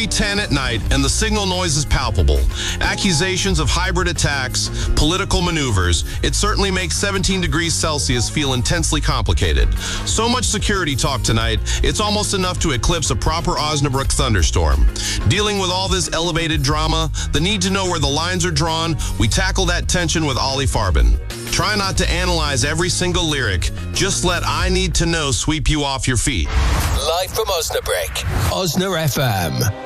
3:10 at night, and the signal noise is palpable. Accusations of hybrid attacks, political maneuvers. It certainly makes 17 degrees Celsius feel intensely complicated. So much security talk tonight, it's almost enough to eclipse a proper Osnabrück thunderstorm. Dealing with all this elevated drama, the need to know where the lines are drawn, we tackle that tension with Ollie Farben. Try not to analyze every single lyric. Just let I Need to Know sweep you off your feet. Live from Osnabrück, Osna FM.